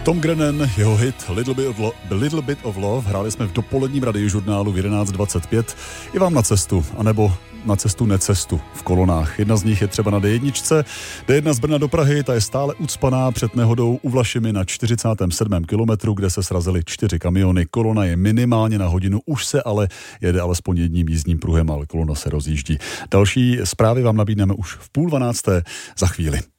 Tom Grennan, jeho hit Little Bit of Love hráli jsme v dopoledním radiožurnálu v 11:25. I vám na cestu, anebo na cestu necestu v kolonách. Jedna z nich je třeba na D1. D1 z Brna do Prahy, ta je stále ucpaná před nehodou u Vlašimi na 47. kilometru, kde se srazily 4 kamiony. Kolona je minimálně na hodinu, už se ale jede alespoň jedním jízdním pruhem, ale kolona se rozjíždí. Další zprávy vám nabídneme už v 11:30 za chvíli.